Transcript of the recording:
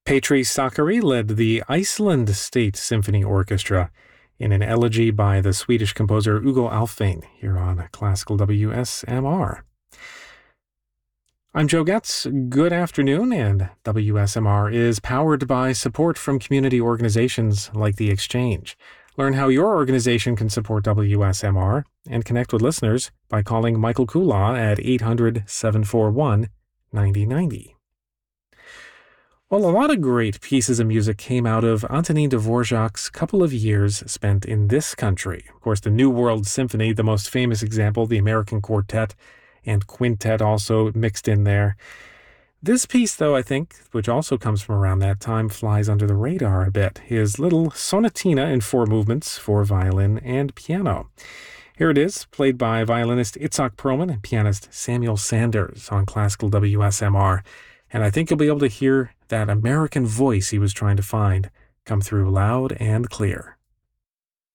Petri Sakari led the Iceland State Symphony Orchestra in an elegy by the Swedish composer Hugo Alfvén here on Classical WSMR. I'm Joe Getz. Good afternoon, and WSMR is powered by support from community organizations like The Exchange. Learn how your organization can support WSMR and connect with listeners by calling Michael Kulaw at 800-741-9090. Well, a lot of great pieces of music came out of Antonin Dvorak's couple of years spent in this country. Of course, the New World Symphony, the most famous example, the American Quartet and Quintet also mixed in there. This piece, though, I think, which also comes from around that time, flies under the radar a bit. His little sonatina in 4 movements for violin and piano. Here it is, played by violinist Itzhak Perlman and pianist Samuel Sanders on Classical WSMR. And I think you'll be able to hear that American voice he was trying to find come through loud and clear.